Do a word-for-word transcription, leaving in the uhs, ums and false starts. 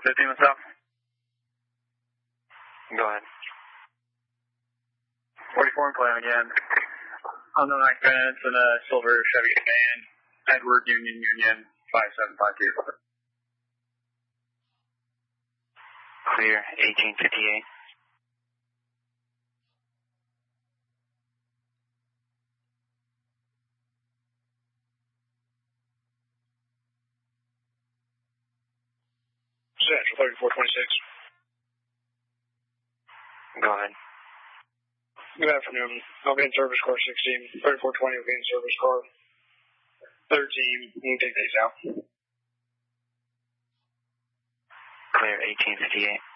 fifteen what's up? Go ahead. forty-four and plan again. On the night fence in a silver Chevy van, Edward Union Union five seven five two. Clear, eighteen fifty-eight. Central thirty-four twenty-six. Go ahead. Good afternoon. I'll be in service car sixteen. thirty-four twenty will be in service car thirteen. You can take these out. Clear, eighteen fifty-eight.